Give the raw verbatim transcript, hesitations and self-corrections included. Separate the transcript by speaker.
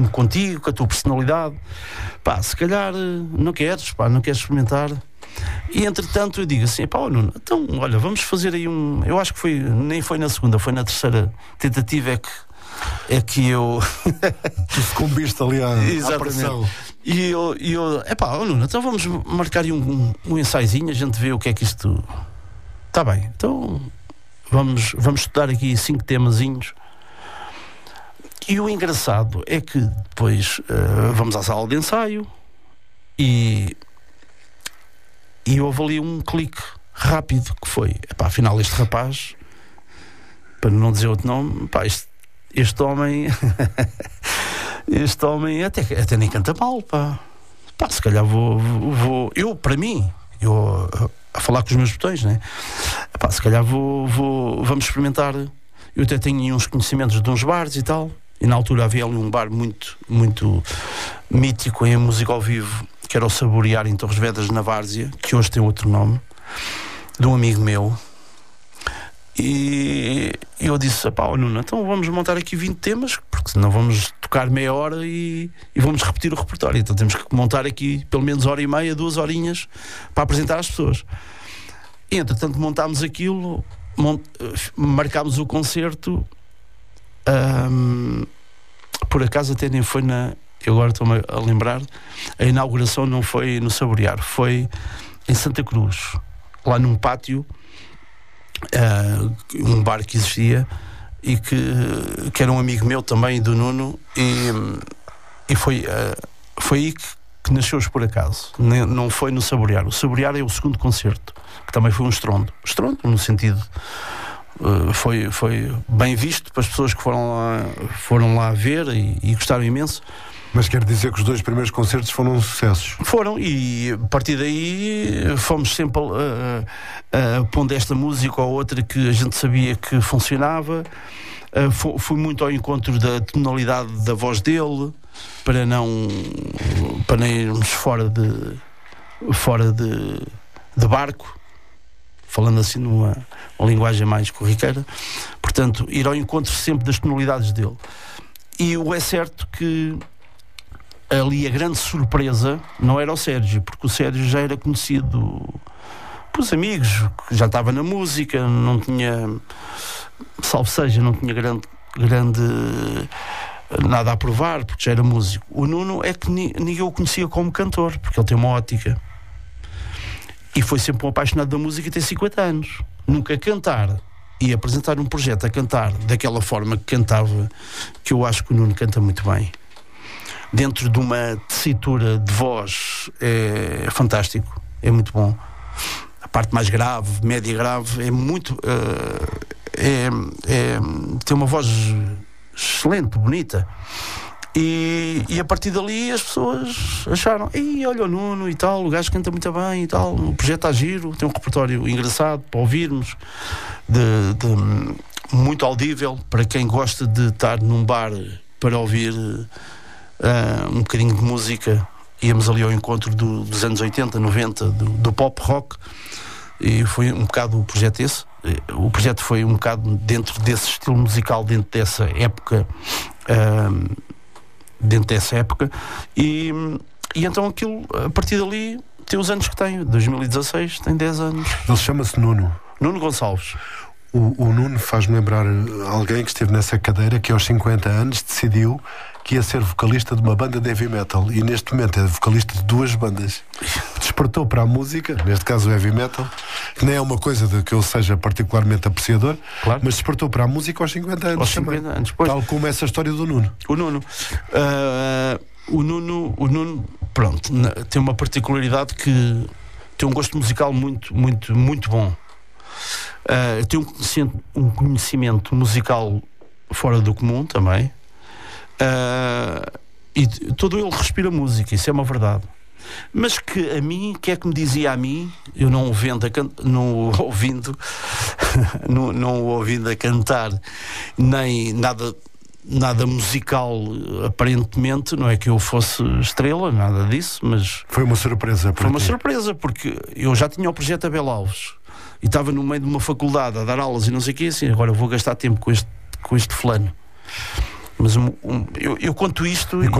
Speaker 1: contigo, com a tua personalidade. Pá, se calhar não queres, pá, não queres experimentar. E entretanto eu digo assim, pá, oh, Nuno, então olha, vamos fazer aí um... Eu acho que foi, nem foi na segunda, foi na terceira tentativa é que, é que eu...
Speaker 2: Tu sucumbiste ali à, à pressão.
Speaker 1: E eu, e eu é pá, oh, Nuno, então vamos marcar aí um, um, um ensaizinho, a gente vê o que é que isto... Está bem, então vamos, vamos estudar aqui cinco temazinhos. E o engraçado é que depois uh, vamos à sala de ensaio e, e houve ali um clique rápido que foi, epá, afinal este rapaz, para não dizer outro nome, epá, este, este homem este homem até, até nem canta mal, pá. Pá, se calhar vou, vou eu, para mim, eu a falar com os meus botões, né? Epá, se calhar vou, vou, vamos experimentar. Eu até tenho uns conhecimentos de uns bares e tal. E na altura havia ali um bar muito, muito mítico em música ao vivo, que era o Saborear em Torres Vedras, na Várzea, que hoje tem outro nome, de um amigo meu. E eu disse, pá, oh, Nuno, então vamos montar aqui vinte temas, porque senão vamos tocar meia hora e, e vamos repetir o repertório. Então temos que montar aqui pelo menos hora e meia, duas horinhas, para apresentar às pessoas. E entretanto montámos aquilo, mont... marcámos o concerto. Um, por acaso até nem foi na... Eu agora estou-me a lembrar, a inauguração não foi no Saborear, foi em Santa Cruz, lá num pátio, uh, um bar que existia e que, que era um amigo meu também, do Nuno, e, e foi, uh, foi aí que, que nasceu os Por Acaso. Nem, não foi no Saborear. O Saborear é o segundo concerto, que também foi um estrondo. Estrondo no sentido... Uh, foi, foi bem visto para as pessoas que foram lá, foram lá ver e, e gostaram imenso.
Speaker 2: Mas quer dizer que os dois primeiros concertos foram sucessos?
Speaker 1: Foram, e a partir daí fomos sempre uh, uh, pondo esta música ou outra que a gente sabia que funcionava. Uh, fui, fui muito ao encontro da tonalidade da voz dele, para não para não irmos fora de fora de, de barco, falando assim numa uma linguagem mais corriqueira. Portanto, ir ao encontro sempre das tonalidades dele. E o é certo que ali a grande surpresa não era o Sérgio, porque o Sérgio já era conhecido pelos amigos, que já estava na música, não tinha, salvo seja, não tinha grande, grande nada a provar, porque já era músico. O Nuno é que ni, ninguém o conhecia como cantor, porque ele tem uma ótica. E foi sempre um apaixonado da música e tem cinquenta anos. Nunca cantar e apresentar um projeto a cantar daquela forma que cantava, que eu acho que o Nuno canta muito bem. Dentro de uma tessitura de voz é fantástico, é muito bom. A parte mais grave, média grave, é muito... Uh, é, é, tem uma voz excelente, bonita. E, e a partir dali as pessoas acharam, ei, olha o Nuno e tal, o gajo canta muito bem e tal, o projeto está giro, tem um repertório engraçado para ouvirmos, de, de, muito audível para quem gosta de estar num bar para ouvir uh, um bocadinho de música. Íamos ali ao encontro do, dos anos oitenta, noventa, do, do pop rock, e foi um bocado o projeto esse. O projeto foi um bocado dentro desse estilo musical, dentro dessa época, uh, dentro dessa época, e, e então aquilo, a partir dali, tem os anos que tem. dois mil e dezasseis, tem dez anos.
Speaker 2: Ele chama-se Nuno.
Speaker 1: Nuno Gonçalves.
Speaker 2: O, o Nuno faz-me lembrar alguém que esteve nessa cadeira, que aos cinquenta anos decidiu que ia ser vocalista de uma banda de heavy metal, e neste momento é vocalista de duas bandas. Despertou para a música, neste caso o heavy metal, que nem é uma coisa de que eu seja particularmente apreciador, claro, mas despertou para a música aos cinquenta anos.
Speaker 1: Aos cinquenta anos depois.
Speaker 2: Tal como essa história do Nuno.
Speaker 1: O Nuno. Uh, o Nuno, o Nuno, pronto, tem uma particularidade que tem um gosto musical muito, muito, muito bom. Uh, tem um conhecimento, um conhecimento musical fora do comum também. Uh, e todo ele respira música, isso é uma verdade. Mas que a mim, que é que me dizia a mim, eu não o vendo a can- não o ouvindo não, não o ouvindo a cantar, nem nada, nada musical aparentemente, não é que eu fosse estrela, nada disso, mas
Speaker 2: foi uma surpresa para
Speaker 1: foi uma
Speaker 2: ti.
Speaker 1: surpresa, porque eu já tinha o projeto Abel Alves e estava no meio de uma faculdade a dar aulas e não sei o que, assim, agora eu vou gastar tempo com este, com este fulano. Mas um, um, eu, eu conto isto.
Speaker 2: E